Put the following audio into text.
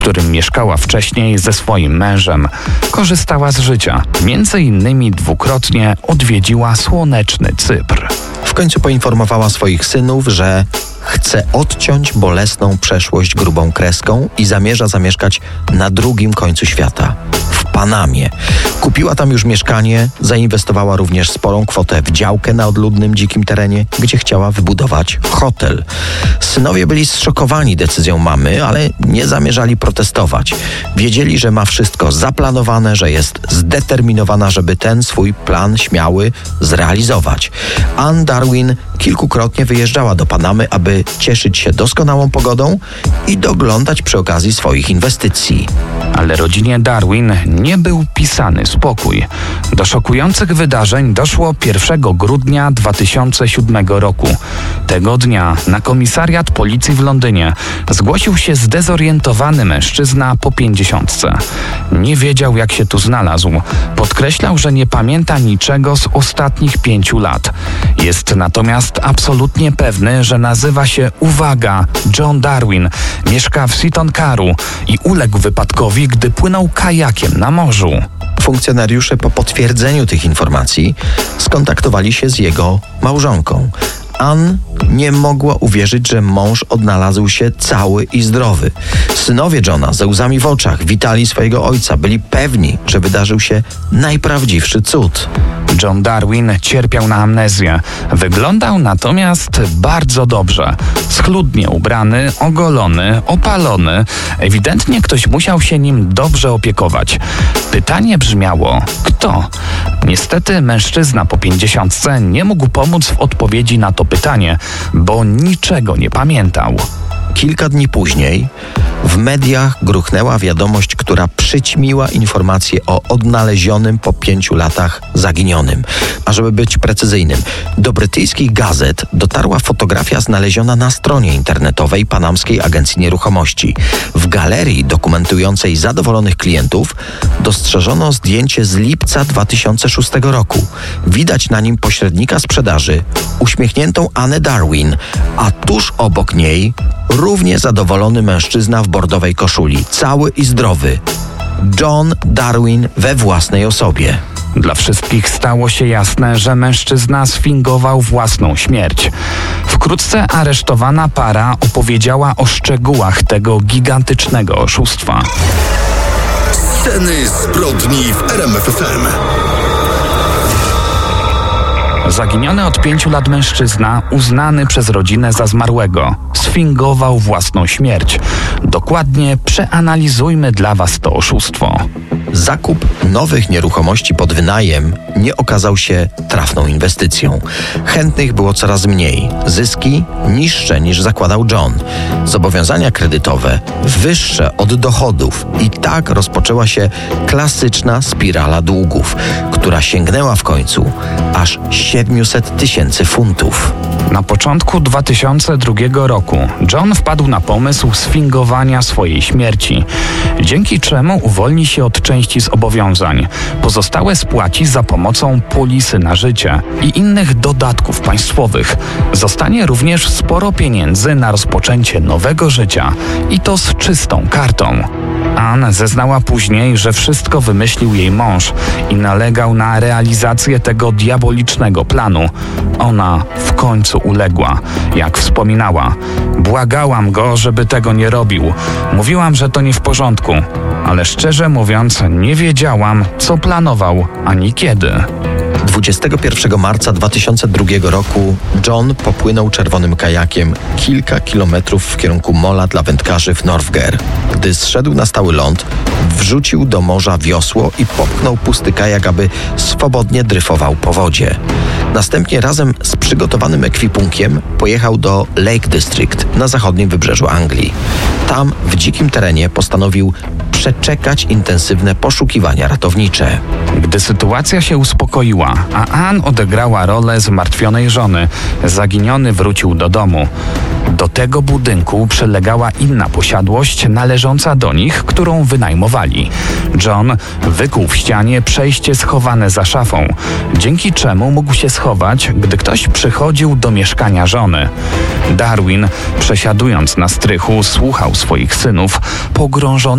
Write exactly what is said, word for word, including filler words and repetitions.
w którym mieszkała wcześniej ze swoim mężem. Korzystała z życia. Między innymi dwukrotnie odwiedziła słoneczny Cypr. W końcu poinformowała swoich synów, że chce odciąć bolesną przeszłość grubą kreską i zamierza zamieszkać na drugim końcu świata, w Panamie. Kupiła tam już mieszkanie, zainwestowała również sporą kwotę w działkę na odludnym, dzikim terenie, gdzie chciała wybudować hotel. Synowie byli zszokowani decyzją mamy, ale nie zamierzali protestować. Wiedzieli, że ma wszystko zaplanowane, że jest zdeterminowana, żeby ten swój plan śmiały zrealizować. Ann Darwin kilkukrotnie wyjeżdżała do Panamy, aby cieszyć się doskonałą pogodą i doglądać przy okazji swoich inwestycji. Ale rodzinie Darwin nie był pisany spokój. Do szokujących wydarzeń doszło pierwszego grudnia dwa tysiące siódmego roku. Tego dnia na komisariat policji w Londynie zgłosił się zdezorientowany mężczyzna po pięćdziesiątce. Nie wiedział, jak się tu znalazł. Podkreślał, że nie pamięta niczego z ostatnich pięciu lat. Jest natomiast absolutnie pewny, że nazywa się, uwaga, John Darwin, mieszka w Seaton Carew i uległ wypadkowi, gdy płynął kajakiem na morzu. Funkcjonariusze po potwierdzeniu tych informacji skontaktowali się z jego małżonką. Ann nie mogła uwierzyć, że mąż odnalazł się cały i zdrowy. Synowie Johna ze łzami w oczach witali swojego ojca. Byli pewni, że wydarzył się najprawdziwszy cud. John Darwin cierpiał na amnezję. Wyglądał natomiast bardzo dobrze. Schludnie ubrany, ogolony, opalony. Ewidentnie ktoś musiał się nim dobrze opiekować. Pytanie brzmiało, kto? Niestety mężczyzna po pięćdziesiątce nie mógł pomóc w odpowiedzi na to pytanie, bo niczego nie pamiętał. Kilka dni później w mediach gruchnęła wiadomość, która przyćmiła informację o odnalezionym po pięciu latach zaginionym. A żeby być precyzyjnym, do brytyjskich gazet dotarła fotografia znaleziona na stronie internetowej Panamskiej Agencji Nieruchomości. W galerii dokumentującej zadowolonych klientów dostrzeżono zdjęcie z lipca dwa tysiące szóstego roku. Widać na nim pośrednika sprzedaży, uśmiechniętą Annę Darwin, a tuż obok niej równie zadowolony mężczyzna w bordowej koszuli, cały i zdrowy. John Darwin we własnej osobie. Dla wszystkich stało się jasne, że mężczyzna sfingował własną śmierć. Wkrótce aresztowana para opowiedziała o szczegółach tego gigantycznego oszustwa. Sceny zbrodni w R M F F M. Zaginiony od pięciu lat mężczyzna, uznany przez rodzinę za zmarłego, sfingował własną śmierć. Dokładnie przeanalizujmy dla Was to oszustwo. Zakup nowych nieruchomości pod wynajem nie okazał się trafną inwestycją. Chętnych było coraz mniej. Zyski niższe niż zakładał John. Zobowiązania kredytowe wyższe od dochodów. I tak rozpoczęła się klasyczna spirala długów, która sięgnęła w końcu aż siedemset tysięcy funtów. Na początku dwa tysiące drugiego roku John wpadł na pomysł sfingowania swojej śmierci, dzięki czemu uwolni się od części zobowiązań. Pozostałe spłaci za pomocą polisy na życie i innych dodatków państwowych. Zostanie również sporo pieniędzy na rozpoczęcie nowego życia i to z czystą kartą. Ann zeznała później, że wszystko wymyślił jej mąż i nalegał na realizację tego diabolicznego planu. Ona w końcu uległa. Jak wspominała, błagałam go, żeby tego nie robił. Mówiłam, że to nie w porządku, ale szczerze mówiąc nie wiedziałam, co planował ani kiedy. dwudziestego pierwszego marca dwa tysiące drugiego roku John popłynął czerwonym kajakiem kilka kilometrów w kierunku mola dla wędkarzy w Northgate. Gdy zszedł na stały ląd, wrzucił do morza wiosło i popchnął pusty kajak, aby swobodnie dryfował po wodzie. Następnie razem z przygotowanym ekwipunkiem pojechał do Lake District na zachodnim wybrzeżu Anglii. Tam w dzikim terenie postanowił przeczekać intensywne poszukiwania ratownicze. Gdy sytuacja się uspokoiła, a Ann odegrała rolę zmartwionej żony, zaginiony wrócił do domu. Do tego budynku przylegała inna posiadłość należąca do nich, którą wynajmowali. John wykuł w ścianie przejście schowane za szafą, dzięki czemu mógł się schować, gdy ktoś przychodził do mieszkania żony. Darwin, przesiadując na strychu, słuchał swoich synów, pogrążony